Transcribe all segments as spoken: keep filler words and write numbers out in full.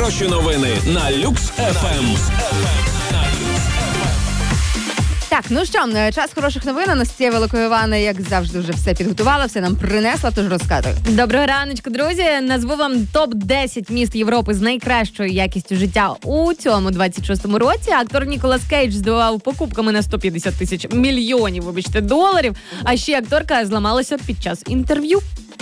хороші новини на Люкс еф ем. Так, ну що, час хороших новин. Анастасія Великоївана, як завжди, вже все підготувала, все нам принесла, тож розказуй. Доброго раночку, друзі. Назву вам топ десять міст Європи з найкращою якістю життя у цьому двадцять шостому році. Актор Ніколас Кейдж здивував покупками на сто п'ятдесят тисяч мільйонів, вибачте, доларів. А ще акторка зламалася під час інтерв'ю.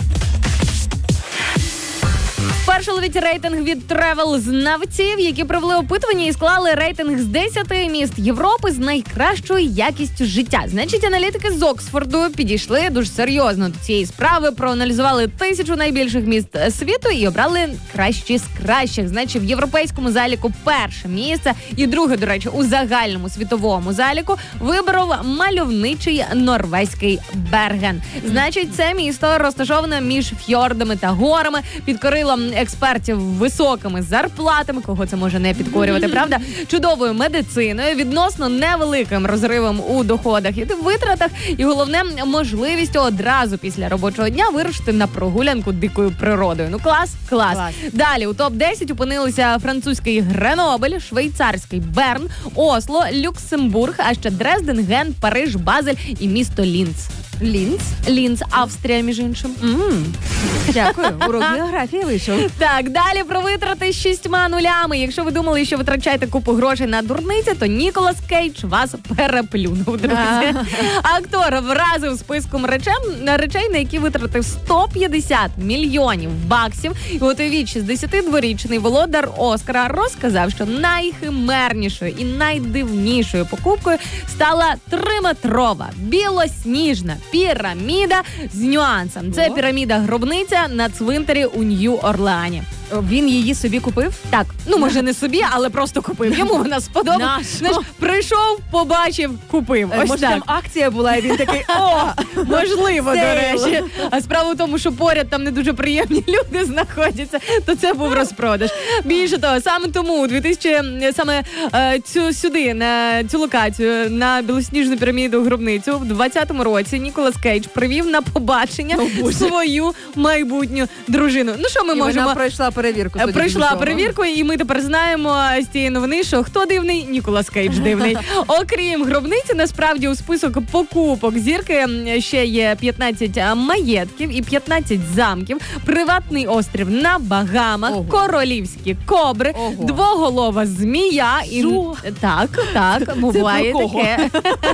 Перший ловить рейтинг від тревел-знавців, які провели опитування і склали рейтинг з десяти міст Європи з найкращою якістю життя. Значить, аналітики з Оксфорду підійшли дуже серйозно до цієї справи, проаналізували тисячу найбільших міст світу і обрали кращі з кращих. Значить, в європейському заліку перше місце і друге, до речі, у загальному світовому заліку виборов мальовничий норвезький Берген. Значить, це місто розташоване між фьордами та горами, підкорило експертів високими зарплатами, кого це може не підкорювати, правда? Чудовою медициною, відносно невеликим розривом у доходах і витратах, і головне, можливістю одразу після робочого дня вирушити на прогулянку дикою природою. Ну клас, клас. клас. Далі у топ десять опинилися французький Гренобль, швейцарський Берн, Осло, Люксембург, а ще Дрезден, Ген, Париж, Базель і місто Лінц. Лінц? Лінц, Австрія, між іншим. Mm. Дякую. Урок географії вийшов. Так, далі про витрати з шістьма нулями. Якщо ви думали, що витрачаєте купу грошей на дурниці, то Ніколас Кейдж вас переплюнув, друзі. Актор вразив списком речей, речей, на які витратив сто п'ятдесят мільйонів баксів. І от уявіть, шістдесятидворічний володар Оскара розказав, що найхимернішою і найдивнішою покупкою стала триметрова білосніжна піраміда з нюансом. Це піраміда-гробниця на цвинтарі у Нью-Орлеані. Він її собі купив? Так, ну може не собі, але просто купив. Йому вона сподобалась. Знаєш, прийшов, побачив, купив. Ось може так. Там акція була, і він такий, о, можливо, до речі. А справа в тому, що поряд там не дуже приємні люди знаходяться, то це був розпродаж. Більше того, саме тому у дві тисячі саме е, цю сюди, на цю локацію, на білосніжну піраміду гробницю в двадцятому році Ніколас Кейдж привів на побачення О, свою майбутню дружину. Ну що ми і можемо? Вона пройшла перевірку. Пройшла перевірку, і ми тепер знаємо з цієї новини, що хто дивний, Ніколас Кейдж дивний. Окрім гробниці, насправді у список покупок зірки ще є п'ятнадцять маєтків і п'ятнадцять замків, приватний острів на Багамах, Ого. королівські кобри, Ого. двоголова змія. І... Так, так, буває таке.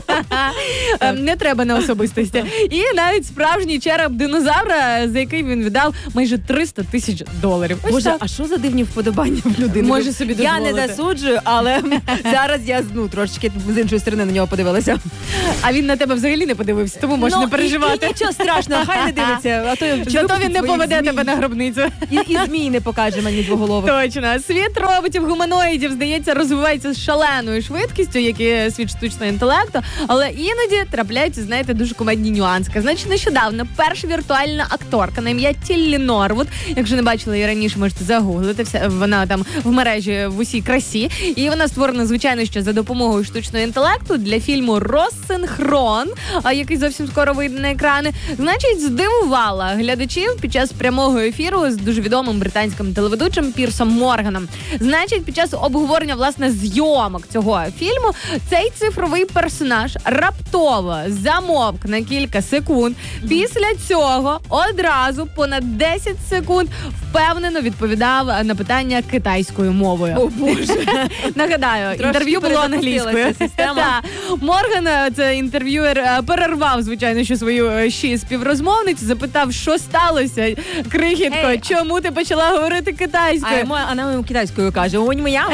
Не треба на особистості. І навіть справжній череп динозавра, за який він віддав майже триста тисяч доларів. Боже, так. А що за дивні вподобання в людини? Може собі дозволити. Я не засуджую, але зараз я ну, трошечки з іншої сторони на нього подивилася. А він на тебе взагалі не подивився, тому можеш ну, не переживати. І, і нічого страшного, хай не дивиться. А то, Зато він не поведе змій. тебе на гробницю. І, і змій не покаже мені двоголових. Точно. Світ роботів-гуманоїдів, здається, розвивається з шаленою швидкістю, як і світ штучного інтелекту, але іноді трапляються, знаєте, дуже кумедні нюански. Значить, нещодавно перша віртуальна акторка на ім'я Тіллі Норвуд, якщо не бачили її раніше, можете загуглити, вона там в мережі в усій красі, і вона створена, звичайно, ще за допомогою штучного інтелекту для фільму «Розсинхрон», який зовсім скоро вийде на екрани. Значить, здивувала глядачів під час прямого ефіру з дуже відомим британським телеведучим Пірсом Морганом. Значить, під час обговорення, власне, зйомок цього фільму, цей цифровий персонаж раптово замовк на кілька секунд. Після цього одразу понад десять секунд впевнено відповідав на питання китайською мовою. О, Боже. Нагадаю, трошки інтерв'ю було англійською. Так. Морган, це інтерв'юер, перервав, звичайно, що свою ще співрозмовницю, запитав, що сталося, крихітко, hey. чому ти почала говорити китайською? А вона йому китайською каже, ой, моя.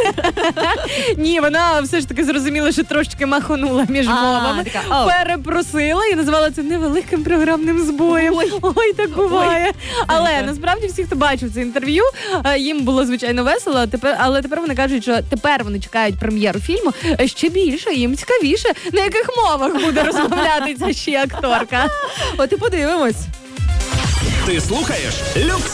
Ні, вона все ж таки зрозуміла, що трошечки махонула між мовами, така, oh. перепросила і назвала це невеликим програмним збоєм. Ой, Ой так буває. Ой. Але насправді всі, хто бачив це інтерв'ю, їм було, звичайно, весело, тепер, але тепер вони кажуть, що тепер вони чекають прем'єру фільму ще більше, їм цікавіше, на яких мовах буде розмовляти ця ще акторка. От і подивимось. Ти слухаєш Люкс